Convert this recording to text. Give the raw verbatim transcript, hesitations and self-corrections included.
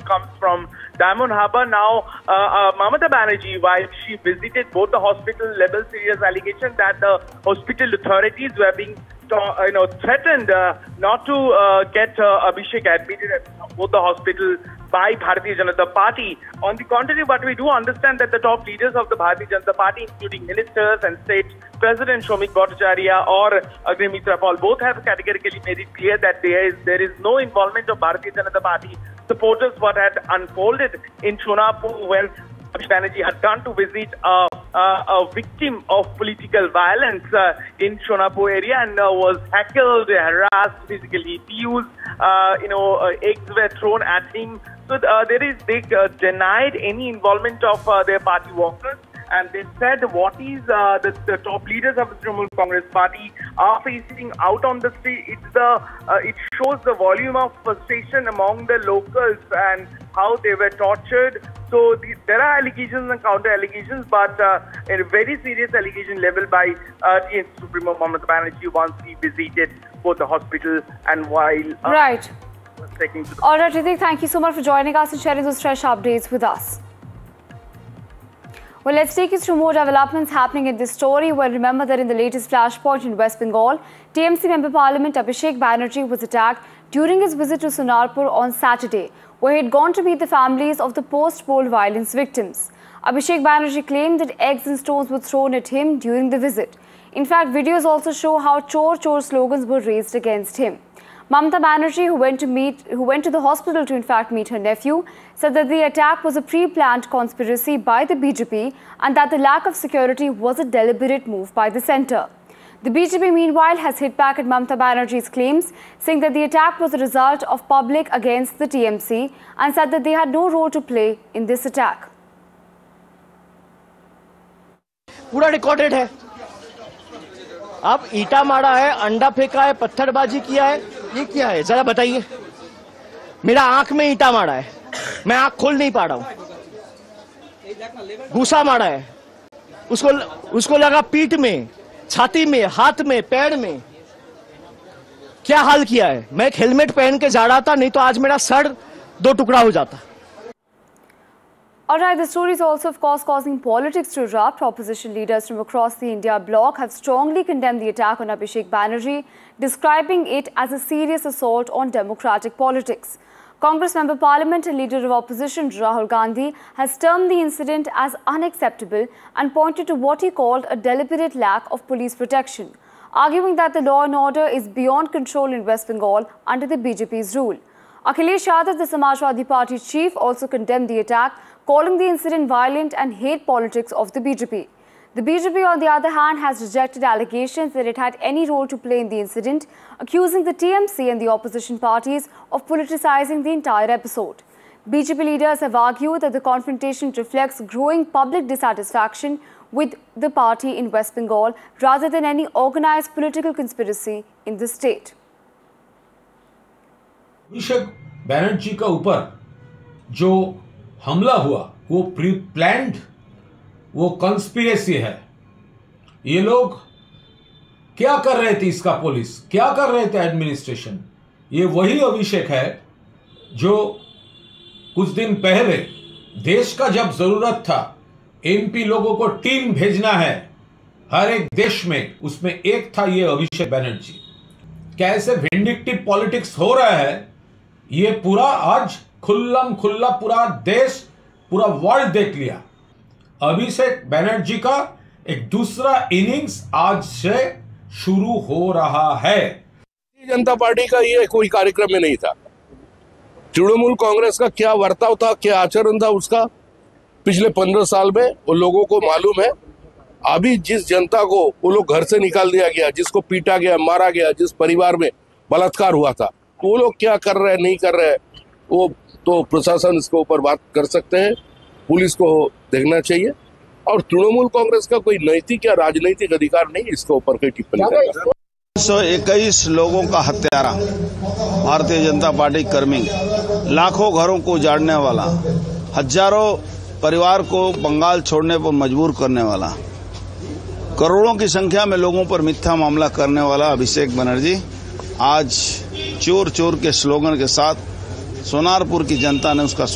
comes from Diamond Harbour. Now, uh, uh, Mamata Banerjee, while she visited both the hospital, level serious allegation that the hospital authorities were being you know, threatened uh, not to uh, get uh, Abhishek admitted at both the hospital by Bharatiya Janata Party. On the contrary, but we do understand that the top leaders of the Bharatiya Janata Party, including ministers and state President Shomik Bhattacharya or Agni Mitra Paul, both have categorically made it clear that there is there is no involvement of Bharatiya Janata Party supporters what had unfolded in Shonapur when Abhishek Banerjee had gone to visit a, a, a victim of political violence uh, in Shonapur area and uh, was heckled, harassed, physically abused. Uh, you know, uh, eggs were thrown at him. So uh, there is they uh, denied any involvement of uh, their party workers. And they said what is uh, the, the top leaders of the Trinamool Congress Party are facing out on the street. It's the uh, it shows the volume of frustration among the locals and how they were tortured. So the, there are allegations and counter allegations, but uh, a very serious allegation leveled by uh, T N C Supremo Mamata Banerjee once he visited both the hospital and while uh, right. was taking to the All right, Ritik, thank you so much for joining us and sharing those fresh updates with us. Well, let's take you through more developments happening in this story. Well, remember that in the latest flashpoint in West Bengal, T M C Member Parliament Abhishek Banerjee was attacked during his visit to Sonarpur on Saturday, where he had gone to meet the families of the post-poll violence victims. Abhishek Banerjee claimed that eggs and stones were thrown at him during the visit. In fact, videos also show how "Chor Chor" slogans were raised against him. Mamata Banerjee, who went to meet, who went to the hospital to in fact meet her nephew, said that the attack was a pre-planned conspiracy by the B J P and that the lack of security was a deliberate move by the centre. The B J P, meanwhile, has hit back at Mamata Banerjee's claims, saying that the attack was a result of public against the T M C and said that they had no role to play in this attack. पूरा recorded है. अब ईटा मारा है, अंडा फेंका है, पत्थरबाजी किया है, ये क्या है जरा बताइए. मेरा आंख में ईटा मारा है, मैं आंख खोल नहीं पा रहा हूं. घूसा मारा है, उसको उसको लगा पीठ में, छाती में, हाथ में, पैर में. क्या हाल किया है. मैं एक हेलमेट पहन के जा रहा था, नहीं तो आज मेरा सर दो टुकड़ा हो जाता. Alright, the story is also, of course, causing politics to erupt. Opposition leaders from across the India bloc have strongly condemned the attack on Abhishek Banerjee, describing it as a serious assault on democratic politics. Congress Member Parliament and Leader of Opposition Rahul Gandhi has termed the incident as unacceptable and pointed to what he called a deliberate lack of police protection, arguing that the law and order is beyond control in West Bengal under the B J P's rule. Akhilesh Yadav, the Samajwadi Party chief, also condemned the attack, calling the incident violent and hate politics of the B J P. The B J P, on the other hand, has rejected allegations that it had any role to play in the incident, accusing the T M C and the opposition parties of politicizing the entire episode. B J P leaders have argued that the confrontation reflects growing public dissatisfaction with the party in West Bengal rather than any organized political conspiracy in the state. अभिषेक बैनर्जी का ऊपर जो हमला हुआ वो pre planned, वो conspiracy है. ये लोग क्या कर रहे थे, इसका पुलिस क्या कर रहे थे, एडमिनिस्ट्रेशन. ये वही अभिषेक है जो कुछ दिन पहले देश का जब जरूरत था, एमपी लोगों को टीम भेजना है हर एक देश में, उसमें एक था ये अभिषेक बैनर्जी. कैसे विंडिक्टिव पॉलिटिक्स हो रहा है ये पूरा आज खुल्लम खुल्ला पूरा देश, पूरा वर्ल्ड देख लिया. अभिषेक बैनर्जी का एक दूसरा इनिंग्स आज से शुरू हो रहा है. जनता पार्टी का ये कोई कार्यक्रम में नहीं था. तृणमूल कांग्रेस का क्या वर्ताव था, क्या आचरण था उसका पिछले पंद्रह साल में वो लोगों को मालूम है. अभी जिस जनता को वो लोग घर से निकाल दिया गया, जिसको पीटा गया, मारा गया, जिस परिवार में बलात्कार हुआ था, वो लोग क्या कर रहे हैं, नहीं कर रहे हैं, वो तो प्रशासन इसके ऊपर बात कर सकते हैं, पुलिस को देखना चाहिए. और तृणमूल कांग्रेस का कोई नैतिक या राजनीतिक अधिकार नहीं इसके ऊपर कोई टिप्पणी करना. एक सौ इक्कीस लोगों का हत्यारा, भारतीय जनता पार्टी कर्मी, लाखों घरों को उजाड़ने वाला, हजारों परिवार को बंगाल छोड़ने पर मजबूर करने वाला, करोड़ों की संख्या में लोगों पर मिथ्या मामला करने वाला अभिषेक बनर्जी आज चोर चोर के स्लोगन के साथ सोनारपुर की जनता ने उसका